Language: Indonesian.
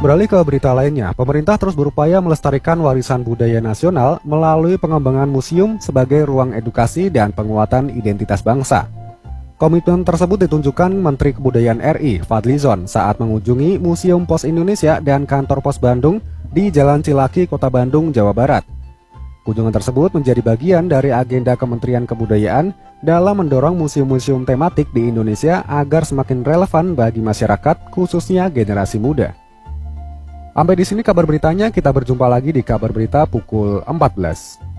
Beralih ke berita lainnya, pemerintah terus berupaya melestarikan warisan budaya nasional melalui pengembangan museum sebagai ruang edukasi dan penguatan identitas bangsa. Komitmen tersebut ditunjukkan Menteri Kebudayaan RI, Fadlizon, saat mengunjungi Museum Pos Indonesia dan Kantor Pos Bandung di Jalan Cilaki, Kota Bandung, Jawa Barat. Kunjungan tersebut menjadi bagian dari agenda Kementerian Kebudayaan dalam mendorong museum-museum tematik di Indonesia agar semakin relevan bagi masyarakat, khususnya generasi muda. Sampai di sini kabar beritanya, kita berjumpa lagi di kabar berita pukul 14.